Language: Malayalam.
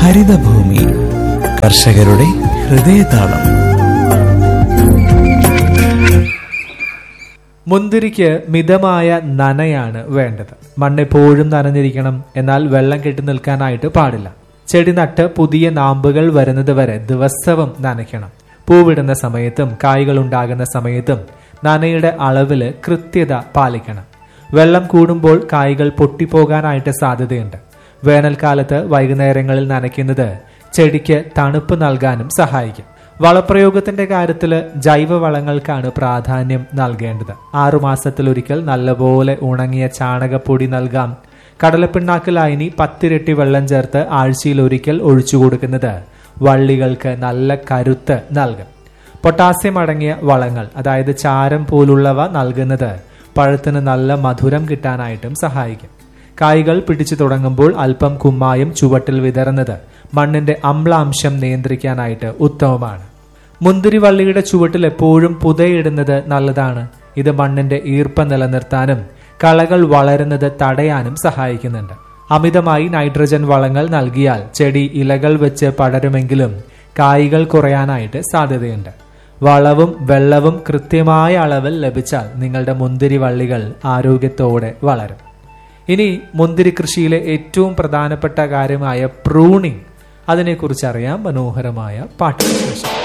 ഹരിതഭൂമി കർഷകരുടെ ഹൃദയതാളം. മുന്തിരിക്ക് മിതമായ നനയാണ് വേണ്ടത്. മണ്ണെപ്പോഴും നനഞ്ഞിരിക്കണം, എന്നാൽ വെള്ളം കെട്ടി നിൽക്കാനായിട്ട് പാടില്ല. ചെടി നട്ട് പുതിയ നാമ്പുകൾ വരുന്നത് വരെ ദിവസവും നനയ്ക്കണം. പൂവിടുന്ന സമയത്തും കായ്കൾ ഉണ്ടാകുന്ന സമയത്തും നനയുടെ അളവില് കൃത്യത പാലിക്കണം. വെള്ളം കൂടുമ്പോൾ കായ്കൾ പൊട്ടിപ്പോകാനായിട്ട് സാധ്യതയുണ്ട്. വേനൽക്കാലത്ത് വൈകുന്നേരങ്ങളിൽ നനയ്ക്കുന്നത് ചെടിക്ക് തണുപ്പ് നൽകാനും സഹായിക്കും. വളപ്രയോഗത്തിന്റെ കാര്യത്തിൽ ജൈവവളങ്ങൾക്കാണ് പ്രാധാന്യം നൽകേണ്ടത്. 6 മാസത്തിലൊരിക്കൽ നല്ലപോലെ ഉണങ്ങിയ ചാണകപ്പൊടി നൽകാം. കടലപ്പിണ്ണാക്ക് ലായനി 10 ഇരട്ടി വെള്ളം ചേർത്ത് ആഴ്ചയിലൊരിക്കൽ ഒഴിച്ചു കൊടുക്കുന്നത് വള്ളികൾക്ക് നല്ല കരുത്ത് നൽകും. പൊട്ടാസ്യം അടങ്ങിയ വളങ്ങൾ, അതായത് ചാരം പോലുള്ളവ നൽകുന്നത് പഴത്തിന് നല്ല മധുരം കിട്ടാനായിട്ടും സഹായിക്കും. കായ്കൾ പിടിച്ചു തുടങ്ങുമ്പോൾ അല്പം കുമ്മായം ചുവട്ടിൽ വിതറുന്നത് മണ്ണിന്റെ അമ്ലാംശം നിയന്ത്രിക്കാനായിട്ട് ഉത്തമമാണ്. മുന്തിരിവള്ളിയുടെ ചുവട്ടിൽ എപ്പോഴും പുതയിടുന്നത് നല്ലതാണ്. ഇത് മണ്ണിന്റെ ഈർപ്പം നിലനിർത്താനും കളകൾ വളരുന്നത് തടയാനും സഹായിക്കുന്നുണ്ട്. അമിതമായി നൈട്രജൻ വളങ്ങൾ നൽകിയാൽ ചെടി ഇലകൾ വെച്ച് പടരുമെങ്കിലും കായ്കൾ കുറയാനായിട്ട് സാധ്യതയുണ്ട്. വളവും വെള്ളവും കൃത്യമായ അളവിൽ ലഭിച്ചാൽ നിങ്ങളുടെ മുന്തിരിവള്ളികൾ ആരോഗ്യത്തോടെ വളരും. ഇനി മുന്തിരി കൃഷിയിലെ ഏറ്റവും പ്രധാനപ്പെട്ട കാര്യമായ പ്രൂണിംഗ്, അതിനെക്കുറിച്ച് അറിയാം മനോഹരമായ പാട്ടിന് ശേഷം.